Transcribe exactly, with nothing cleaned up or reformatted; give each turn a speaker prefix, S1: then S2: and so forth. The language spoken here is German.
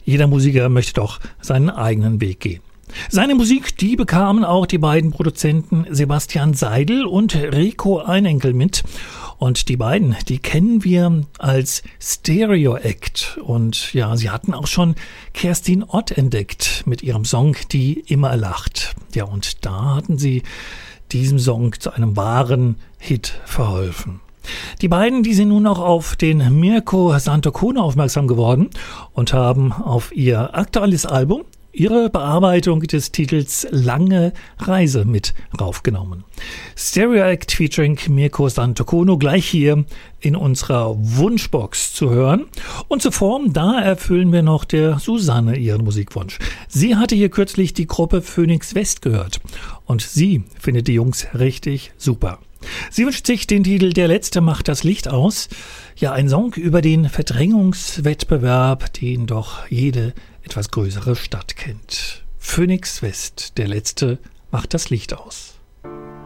S1: Jeder Musiker möchte doch seinen eigenen Weg gehen. Seine Musik, die bekamen auch die beiden Produzenten Sebastian Seidel und Rico Einenkel mit. Und die beiden, die kennen wir als Stereo Act. Und ja, sie hatten auch schon Kerstin Ott entdeckt mit ihrem Song Die immer lacht. Ja, und da hatten sie diesem Song zu einem wahren Hit verholfen. Die beiden, die sind nun auch auf den Mirko Santocono aufmerksam geworden und haben auf ihr aktuelles Album ihre Bearbeitung des Titels Lange Reise mit raufgenommen. Stereo Act featuring Mirko Santocono gleich hier in unserer Wunschbox zu hören. Und zuvor, da erfüllen wir noch der Susanne ihren Musikwunsch. Sie hatte hier kürzlich die Gruppe Phoenix West gehört und sie findet die Jungs richtig super. Sie wünscht sich den Titel Der Letzte macht das Licht aus. Ja, ein Song über den Verdrängungswettbewerb, den doch jede etwas größere Stadt kennt. Phoenix West, Der Letzte macht das Licht aus.